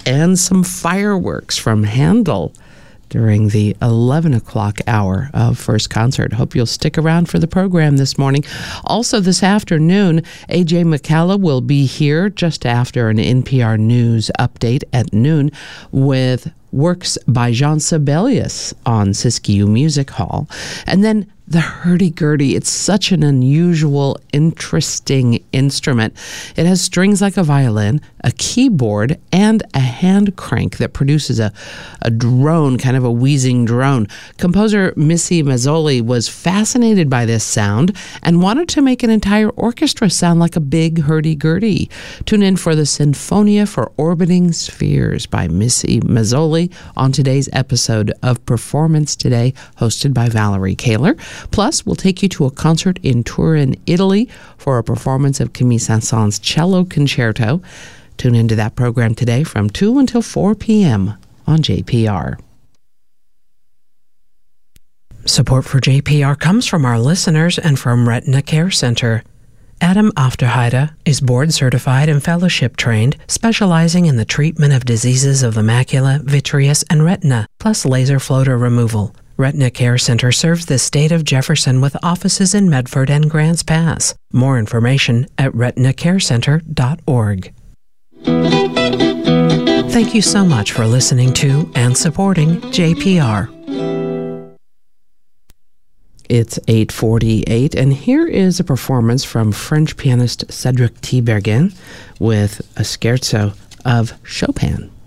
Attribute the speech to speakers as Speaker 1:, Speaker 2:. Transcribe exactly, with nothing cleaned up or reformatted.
Speaker 1: and some fireworks from Handel during the eleven o'clock hour of First Concert. Hope you'll stick around for the program this morning. Also this afternoon, A J McCalla will be here just after an N P R News update at noon with works by Jean Sibelius on Siskiyou Music Hall. And then the hurdy-gurdy. It's such an unusual, interesting instrument. It has strings like a violin, a keyboard, and a hand crank that produces a, a drone, kind of a wheezing drone. Composer Missy Mazzoli was fascinated by this sound and wanted to make an entire orchestra sound like a big hurdy-gurdy. Tune in for the Sinfonia for Orbiting Spheres by Missy Mazzoli on today's episode of Performance Today, hosted by Valerie Kaler. Plus, we'll take you to a concert in Turin, Italy for a performance of Camille Saint-Saëns' Cello Concerto. Tune into that program today from two until four p.m. on J P R. Support for J P R comes from our listeners and from Retina Care Center. Adam Afterheide is board-certified and fellowship-trained, specializing in the treatment of diseases of the macula, vitreous, and retina, plus laser floater removal. Retina Care Center serves the state of Jefferson with offices in Medford and Grants Pass. More information at retina care center dot org. Thank you so much for listening to and supporting J P R. It's eight forty-eight, and here is a performance from French pianist Cédric Tiberghien with a scherzo of Chopin.